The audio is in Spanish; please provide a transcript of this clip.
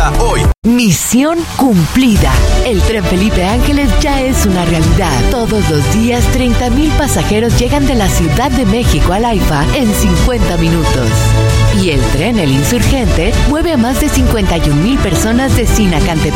Hoy. Misión cumplida. El tren Felipe Ángeles ya es una realidad. Todos los días 30,000 pasajeros llegan de la Ciudad de México al AIFA en 50 minutos. Y el tren El Insurgente mueve a más de 51,000 personas de Sinacantepec